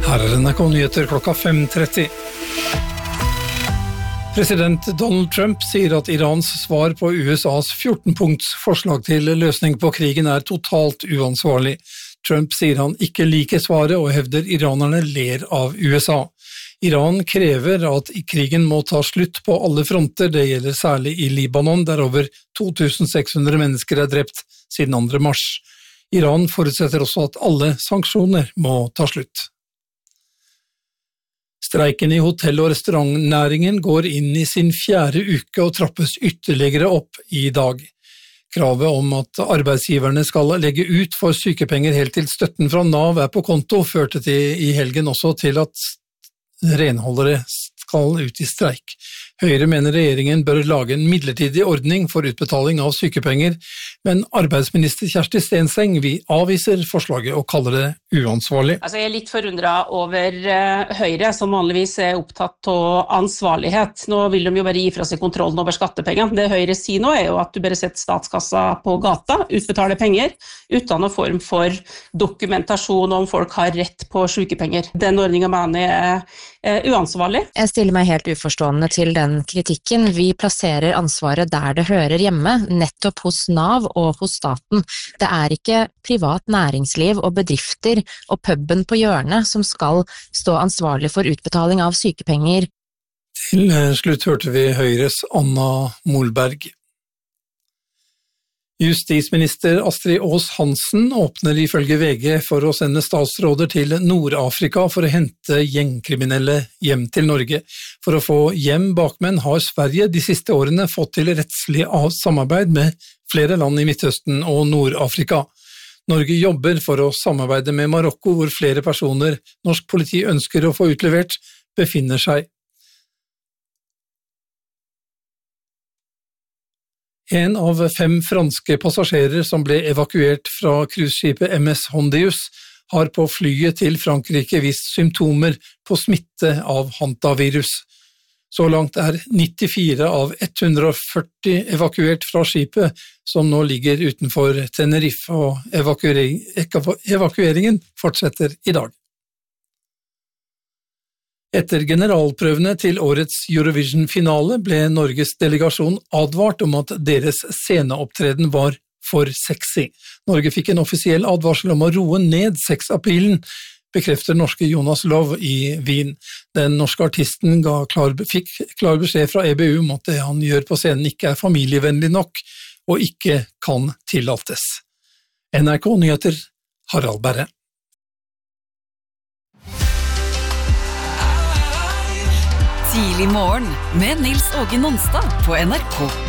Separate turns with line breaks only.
Her NRK-nyheter klokka 5:30. President Donald Trump sier at Irans svar på USAs 14-punkts forslag til løsning på krigen totalt uansvarlig. Trump sier han ikke liker svaret og hevder iranerne ler av USA. Iran krever at krigen må ta slutt på alle fronter, det gjelder særlig i Libanon, der over 2600 mennesker drept siden 2. mars. Iran forutsetter også at alle sanksjoner må ta slutt. Streiken i hotell- og restaurantnæringen går inn i sin 4. uke og trappes ytterligere opp i dag. Kravet om at arbeidsgiverne skal legge ut for sykepenger helt til støtten fra NAV på konto, førte i helgen også til at renholdere skal ut i streik. Høyre mener regjeringen bør lage en midlertidig ordning for utbetaling av sykepenger, men arbeidsminister Kjersti Stenseng avviser forslaget og kaller det uansvarlig.
Jeg er litt forundret over Høyre, som vanligvis opptatt av ansvarlighet. Nå vil de jo bare gi fra seg kontrollen over skattepengene. Det Høyre sier nå jo at du bare setter statskassa på gata, utbetaler penger, uten noen form for dokumentasjon om folk har rett på sykepenger. Den ordningen mener jeg uansvarlig.
Jeg stiller meg helt uforstående til den kritikken. Vi plasserer ansvaret der det hører hjemme, nettopp hos NAV og hos staten. Det ikke privat næringsliv og bedrifter og puben på hjørnet som skal stå ansvarlig for utbetaling av sykepenger.
Til slutt hørte vi Høyres Anna Molberg. Justisminister Astrid Aas-Hansen åpner ifølge VG for å sende statsråder til Nord-Afrika for å hente gjengkriminelle hjem til Norge. For å få hjem bakmenn har Sverige de siste årene fått til rettslig samarbeid med flere land i Midtøsten og Nord-Afrika. Norge jobber for å samarbeide med Marokko, hvor flere personer norsk politi ønsker å få utlevert, befinner seg. En av 5 franske passasjerer som ble evakuert fra cruiseskipet MS Hondius har på flyet til Frankrike vist symptomer på smitte av hantavirus. Så langt 94 av 140 evakuert fra skipet, som nå ligger utenfor Tenerife, og evakueringen fortsetter i dag. Etter generalprøvene til årets Eurovision-finale ble Norges delegasjon advart om at deres sceneopptreden var for sexy. Norge fikk en offisiell advarsel om å roe ned sexappealen, bekrefter norske Jonas Love i Wien. Den norske artisten fikk klar beskjed fra EBU om at det han gjør på scenen ikke familievennlig nok og ikke kan tillates. NRK Nyheter, Harald Berre.
Tidlig morgen med Nils Åge Nonstad på NRK.